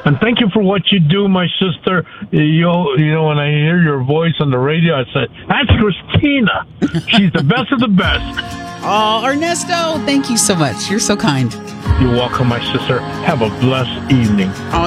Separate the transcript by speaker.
Speaker 1: And thank you for what you do, my sister. You know, when I hear your voice on the radio, I say, that's Christina. She's the best of the best.
Speaker 2: Oh, Ernesto, thank you so much. You're so kind.
Speaker 1: You're welcome, my sister. Have a blessed evening.